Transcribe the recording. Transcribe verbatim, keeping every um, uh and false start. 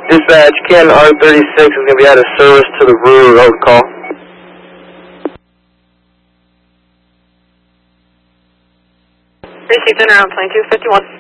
Dispatch, Ken R thirty-six is going to be out of service to the Brewer Road call. Received in around twenty-two fifty-one.